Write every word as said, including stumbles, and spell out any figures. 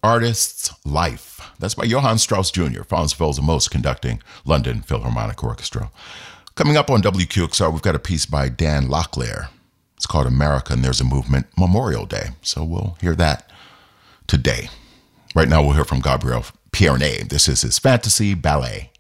Artist's Life. That's by Johann Strauss Junior, Franz Wills conducting London Philharmonic Orchestra. Coming up on W Q X R, we've got a piece by Dan Locklear. It's called America and There's a Movement, Memorial Day. So we'll hear that today. Right now we'll hear from Gabriel Pierné. This is his Fantasy Ballet.